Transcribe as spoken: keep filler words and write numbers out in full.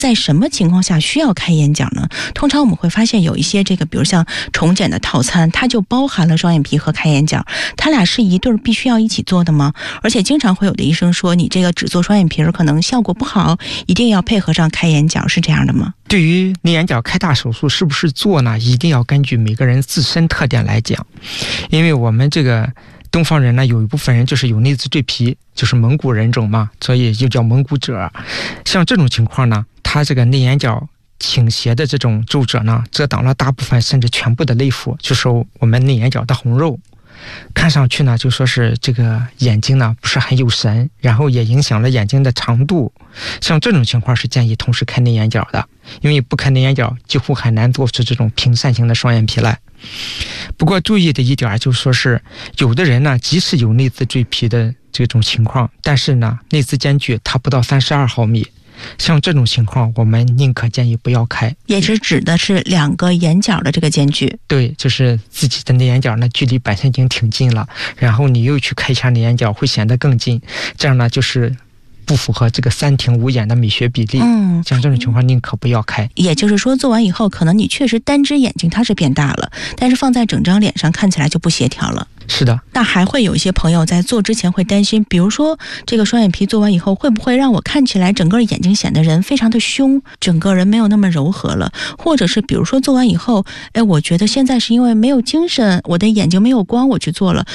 在什么情况下需要开眼角呢？通常我们会发现有一些这个，比如像重睑的套餐，它就包含了双眼皮和开眼角，它俩是一对必须要一起做的吗？而且经常会有的医生说，你这个只做双眼皮可能效果不好，一定要配合上开眼角，是这样的吗？ 对于内眼角开大手术是不是做呢，一定要根据每个人自身特点来讲。因为我们这个东方人呢，有一部分人就是有内眦赘皮，就是蒙古人种嘛，所以又叫蒙古褶。像这种情况呢，他这个内眼角倾斜的这种皱褶呢，遮挡了大部分甚至全部的肋骨，就是我们内眼角的红肉。看上去呢，就说是这个眼睛呢不是很有神，然后也影响了眼睛的长度。像这种情况是建议同时开内眼角的，因为不开内眼角几乎很难做出这种平扇型的双眼皮来。不过注意的一点就是说是有的人呢，即使有内眦赘皮的这种情况，但是呢内眦间距它不到三十二毫米，像这种情况我们宁可建议不要开。 也是指的是两个眼角的这个间距。 对，就是自己的内眼角呢距离本身已经挺近了，然后你又去开一下内眼角会显得更近，这样呢就是不符合这个三庭五眼的美学比例。嗯，像这种情况宁可不要开。 也就是说做完以后可能你确实单只眼睛它是变大了，但是放在整张脸上看起来就不协调了。 是的。 那还会有一些朋友在做之前会担心，比如说这个双眼皮做完以后会不会让我看起来整个眼睛显得人非常的凶，整个人没有那么柔和了，或者是比如说做完以后，哎，我觉得现在是因为没有精神，我的眼睛没有光，我去做了，